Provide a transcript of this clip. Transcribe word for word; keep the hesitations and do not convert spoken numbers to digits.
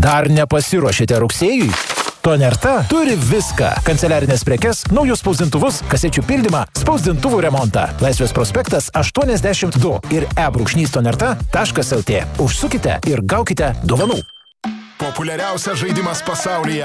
Dar nepasiruošėte rugsėjui? Tonerta turi viską. Kanceliarinės prekes, naujus spausdintuvus, kasečių pildymą, spausdintuvų remontą. Laisvės prospektas aštuoniasdešimt du ir e-brūkšnys tonerta taškas lt. Užsukite ir gaukite dovanų. Populiariausias žaidimas pasaulyje.